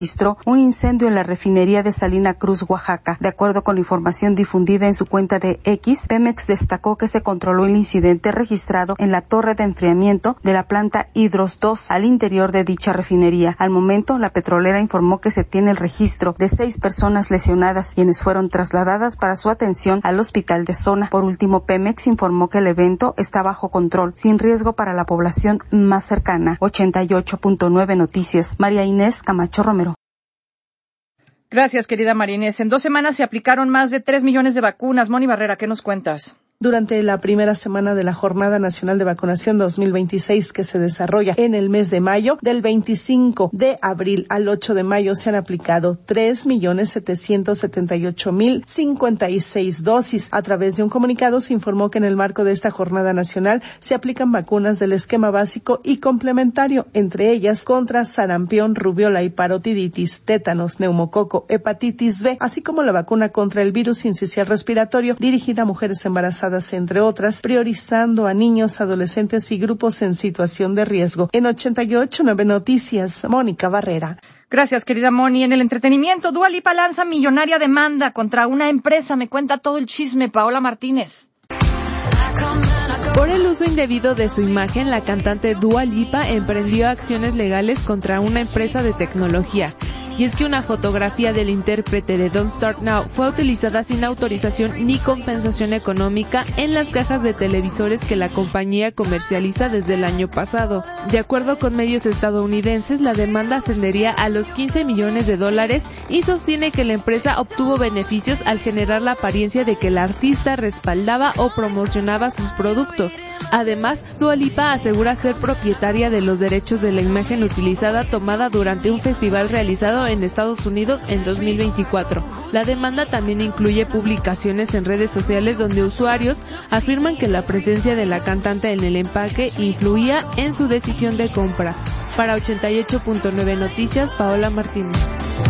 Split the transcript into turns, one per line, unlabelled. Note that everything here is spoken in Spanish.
registró un incendio en la refinería de Salina Cruz, Oaxaca. De acuerdo con la información difundida en su cuenta de X, Pemex destacó que se controló el incidente registrado en la torre de enfriamiento de la planta Hidros 2 al interior de dicha refinería. Al momento, la petrolera informó que se tiene el registro de 6 personas lesionadas, quienes fueron trasladadas para su atención al hospital de zona. Por último, Pemex informó que el evento está bajo control, sin riesgo para la población más cercana. 88.9 Noticias. María Inés Camacho Romero.
Gracias, querida María Inés. En 2 semanas se aplicaron más de 3 millones de vacunas. Moni Barrera, ¿qué nos cuentas?
Durante la primera semana de la Jornada Nacional de Vacunación 2026 que se desarrolla en el mes de mayo, del 25 de abril al 8 de mayo se han aplicado 3.778.056 dosis. A través de un comunicado se informó que en el marco de esta Jornada Nacional se aplican vacunas del esquema básico y complementario, entre ellas contra sarampión, rubiola y parotiditis, tétanos, neumococo, hepatitis B, así como la vacuna contra el virus sincicial respiratorio dirigida a mujeres embarazadas, entre otras, priorizando a niños, adolescentes y grupos en situación de riesgo. En 88.9 Noticias, Mónica Barrera.
Gracias, querida Moni. En el entretenimiento, Dua Lipa lanza millonaria demanda contra una empresa. Me cuenta todo el chisme, Paola Martínez.
Por el uso indebido de su imagen, la cantante Dua Lipa emprendió acciones legales contra una empresa de tecnología. Y es que una fotografía del intérprete de Don't Start Now fue utilizada sin autorización ni compensación económica en las cajas de televisores que la compañía comercializa desde el año pasado. De acuerdo con medios estadounidenses, la demanda ascendería a los $15 millones y sostiene que la empresa obtuvo beneficios al generar la apariencia de que el artista respaldaba o promocionaba sus productos. Además, Dua Lipa asegura ser propietaria de los derechos de la imagen utilizada tomada durante un festival realizado en Estados Unidos en 2024. La demanda también incluye publicaciones en redes sociales donde usuarios afirman que la presencia de la cantante en el empaque influía en su decisión de compra. Para 88.9 Noticias, Paola Martínez.